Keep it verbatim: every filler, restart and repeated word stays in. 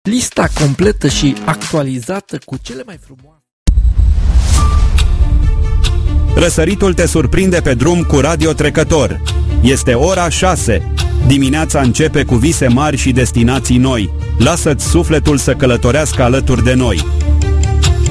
Lista completă și actualizată cu cele mai frumoase. Răsăritul te surprinde pe drum cu Radio Trecător. Este ora șase. Dimineața începe cu vise mari și destinații noi. Lasă-ți sufletul să călătorească alături de noi.